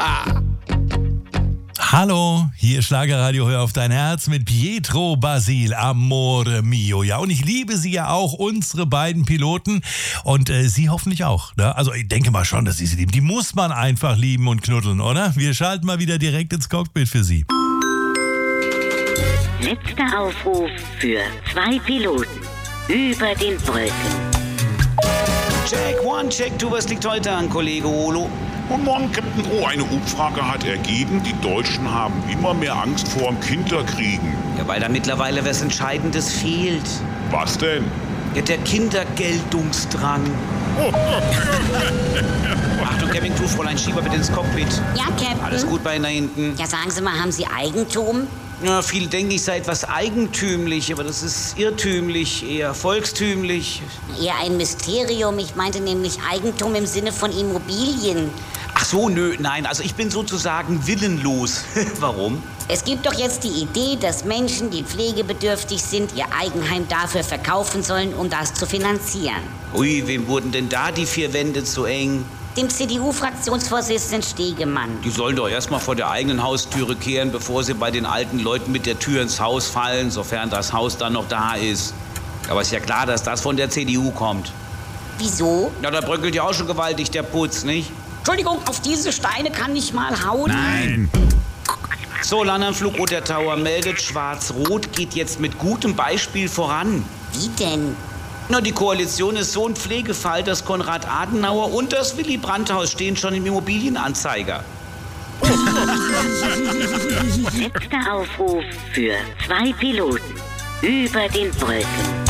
Hallo, hier Schlagerradio, hör auf dein Herz mit Pietro Basil, Amore Mio. Ja, und ich liebe sie ja auch, unsere beiden Piloten und sie hoffentlich auch. Ne? Also ich denke mal schon, dass sie lieben. Die muss man einfach lieben und knuddeln, oder? Wir schalten mal wieder direkt ins Cockpit für sie. Letzter Aufruf für 2 Piloten über den Wolken. Check 1, Check 2, was liegt heute an, Kollege Olo? Guten Morgen, Captain O. Eine Umfrage hat ergeben, die Deutschen haben immer mehr Angst vor dem Kinderkriegen. Ja, weil da mittlerweile was Entscheidendes fehlt. Was denn? Ja, der Kindergeltungsdrang. Achtung, Cabin Crew, Fräulein Schieber, bitte ins Cockpit. Ja, Captain. Alles gut bei Ihnen da hinten? Ja, sagen Sie mal, haben Sie Eigentum? Ja, viele denken, ich sei etwas eigentümlich, aber das ist irrtümlich, eher volkstümlich. Eher ein Mysterium. Ich meinte nämlich Eigentum im Sinne von Immobilien. Ach so, nein, also ich bin sozusagen willenlos. Warum? Es gibt doch jetzt die Idee, dass Menschen, die pflegebedürftig sind, ihr Eigenheim dafür verkaufen sollen, um das zu finanzieren. Ui, wem wurden denn da die 4 Wände zu eng? Dem CDU-Fraktionsvorsitzenden Stegemann. Die sollen doch erstmal vor der eigenen Haustüre kehren, bevor sie bei den alten Leuten mit der Tür ins Haus fallen, sofern das Haus dann noch da ist. Aber ist ja klar, dass das von der CDU kommt. Wieso? Ja, da bröckelt ja auch schon gewaltig der Putz, nicht? Entschuldigung, auf diese Steine kann ich mal hauen. Nein. So, Landanflug Roter Tower meldet, Schwarz-Rot geht jetzt mit gutem Beispiel voran. Wie denn? Na, die Koalition ist so ein Pflegefall, dass Konrad Adenauer und das Willy Brandt-Haus stehen schon im Immobilienanzeiger. Letzter Aufruf für 2 Piloten über den Wolken.